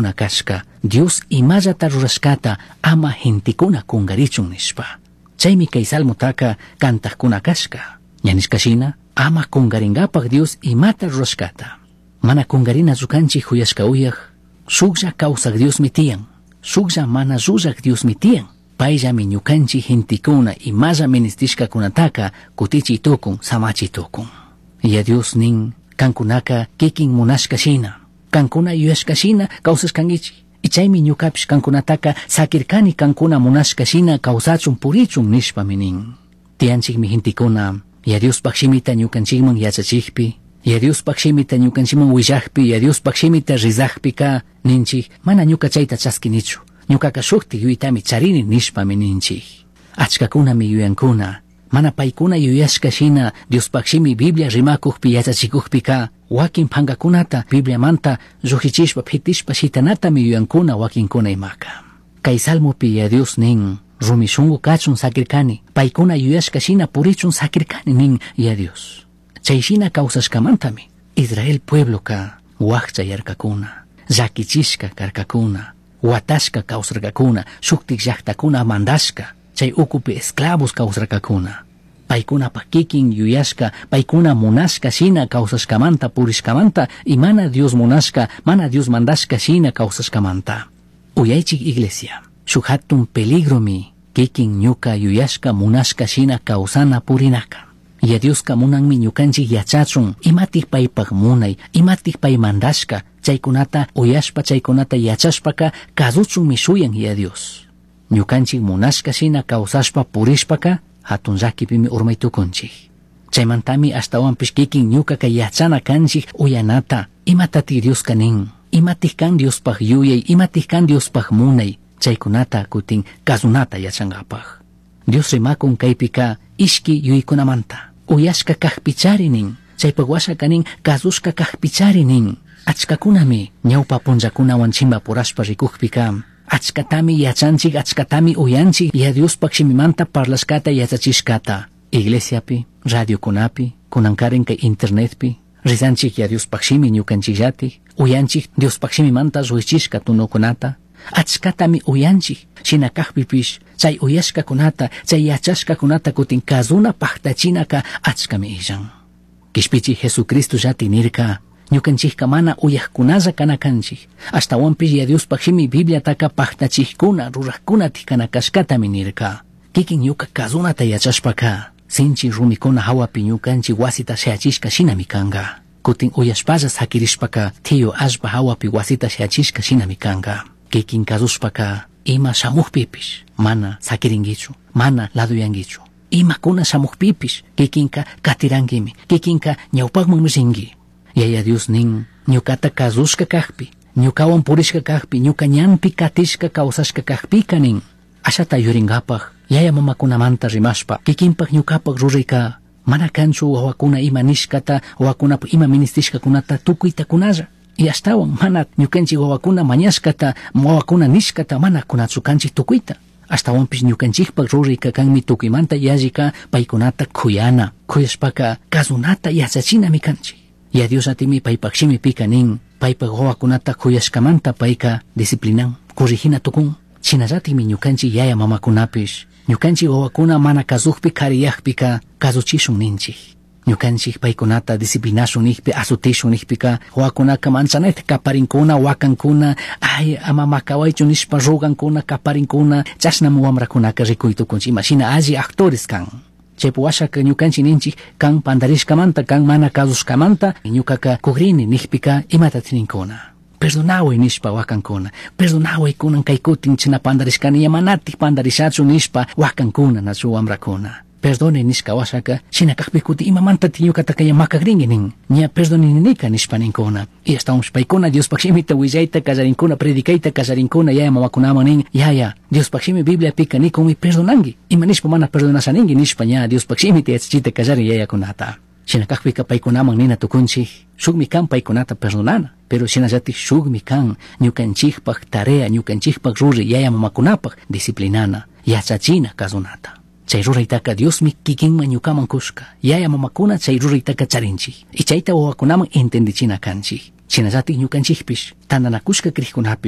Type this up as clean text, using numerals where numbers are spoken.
gentikuna kashka Dios imallata rurashkata ama gentikuna kungarichun nishpa. Chaymi kay salmutaka kantakuna kashka. Ñanishkashina ama kungaringapak Dios imata rurashkata. Mana kungarina rukanchik huyashka uyaq. Shuklla kawsak Dios mitian. Shuklla mana rullak Dios mitian. Payllami ñukanchik gentikuna imalla ministishka kunataka kutichi tukun samachi tukun. Ya Dios nin kankunaka kikin munashka shina. Kankuna yuyashka shina kawsashkangichi. Ichaymi ñukapish kankunataka sakirkani kankuna munashka shina kawsachun purichun nishpa minin. Tianchikmi gentikuna ya Dios pakshimita ñukanchikman yachachikpi. Ya Dios pakshimita ñukanchikman willakpi. Ya Dios pakshimita rizakpika ninchik mana ñuka chayta chaskinichu. Ñukaka shukti yuytami charini nishpami ninchik. Achkakunami yuyankuna. Mana paykuna yuyashka shina Dios pakshimi Biblia rimakukpi yachachikukpika. Wakin pangakunata Biblia manta ruhichishpa pitishpa shitanatami yuyankuna wakinkuna imaka. Kay salmupi ya Dios nin rumishungu kachun sakirkani. Paykuna yuyashka shina purichun sakirkani nin ya Dios. Chay shina kawsashkamantami Israel pueblo ka wakcha yarkakuna. Llakichishka karkakuna. Watashka kawsarkakuna, shuktik llaktakuna mandashka, chay ukupi esclavos kawsarkakuna. Paykuna pakikin yuyashka, paykuna munashka shina kawsashkamanta purishkamanta, y mana Dios munashka, mana Dios mandashka shina kawsashkamanta. Uyaychik iglesia, shukhatun peligromi, kikin ñuka yuyashka munashka shina kawsana purinaka. Ya Dios kamunanmi ñukanchik yachachun, imatik paypak munay, imatik pay mandashka, chaykunata uyashpa chaykunata yachashpaka kazuchun mishuyan ya Dios. Ñukanchik munashka shina kawsashpa purishpaka hatun llakipimi urmaytukunchik. Chaymantami ashtawanpish kikin ñukaka yachana kanchik uyanata, imatati Dios kanin, imatik kan Diospaj yuyay, imatik kan Diospaj munay, chaykunata kutin kazunata yachangapaj. Dios rimakun kaypika ishki yuykunamanta, uyashka kajpicharinin, chaypagwasha kanin kazushka kajpicharinin. Achkakunami ñawpa punllakunawan chimba purashpa rikukpika. Achkatami yachanchik, achkatami uyanchik ya Dios pakshimimanta parlashkata yachachishkata. Iglesiapi, radiokunapi, kunankaren kay internetpi, rizanchik ya Dios pakshimi ñukanchikllatik, uyanchik Dios pakshimimanta ruichishka tunukunata. Achkatami uyanchik, shina kajpipish, chay uyashkakunata, chay yachashkakunata kutin kazuna paktachinaka achkami illan. Kishpichi Jesucristo llati nirka, ñukanchikka mana uyaqkunaza kanakanchik. Ashtawanpish ya Dios pakshimi Biblia taka paktachikuna, rurakuna tikanakashkatami nirka. Kikin ñuka kazunata yachashpaka, sinchi rumikuna hawapi ñukanchik wasita shayachishka shinami kanga. Kutin uyashpalla sakirishpaka, tiyo ashpa hawapi wasita shayachishka shinami kanga. Kikin kazushpaka, ima shamuqpipish, mana sakiringichu, mana laduyangichu. Ima kuna shamuqpipish, kikinka katirangimi, kikinka ñawpakman ringi. Yaya Dios nin, ñukata kazushka kajpi, ñukawan purishka kajpi, ñuka ñanpi katishka kawsashka kajpika nin. Ashata yuringapaj, yaya mamakunamanta rimashpa, kikinpak ñukapak rurika, mana kanchu wawakuna ima nishkata, wawakuna ima ministishka kunata tukuyta kunalla. Y ashtawan mana ñukanchik wawakuna mañashkata, wawakuna nishkata mana kunachu kanchik tukuyta. Ashtawanpish ñukanchikpak rurika kanmi tukuymanta yallika paykunata kuyana, kuyashpaka kazunata yachachinami kanchik. Ya Dios atimi paypakshimi pika nin, paypak wawakunata kuyashkamanta payka disciplinan, corrigina tukun. Chinallatimi ñukanchik yaya mamakunapish, ñukanchik wawakuna mana kazukpi kariyakpika kazuchishun ninchik. Ñukanchik paykunata disciplinashun nikpi, asutishun nikpika, wawakunaka manchanayta kaparinkuna, wakankuna, ay ama makawaychu nishpa rugankuna, kaparinkuna, chashnam wamrakunaka rikuytukunchik, imashina alli actores kan. Chaypuwashaka ñukanchik ninchik kan pandarishkamanta, kan mana kazushkamanta, ñukaka kugrini nikpika imatati ninkuna. Perdonaway nishpa wakankuna, perdonaway kunan kay kutin china pandarishkani yamanatik pandarishachu nishpa wakankuna nachu wamrakuna. Perdone nishka washaka, shina kakpikuti imamanta ñukata kaya makagringi nin, ña perdoninika nishpa ninkuna. Y hasta paykuna Dios pakshimita willayta kallarinkuna, predikayta kallarinkuna yaya mamakunaman nin, yaya, Dios pakshimi Biblia pika nikumi perdonangi, ima nishpa mana perdonasaningi nishpa ña Dios pakshimita yachachita kallari yaya kunata. Shina kakpika paykunaman nina tukunchik, shugmi kan paykunata perdonana, pero shina llatik shugmi kan ñukanchikpak tarea, ñukanchikpak ruri yaya mamakunapak disciplinana, yachachina kazunata. Chay ruraytaka Diosmi kikinman ñukaman kushka, yaya mamakuna chay ruraytaka charinchik, y chayta wawakunaman entendichina kanchik. Chinallatik ñukanchikpish, tananakushka kriykunapi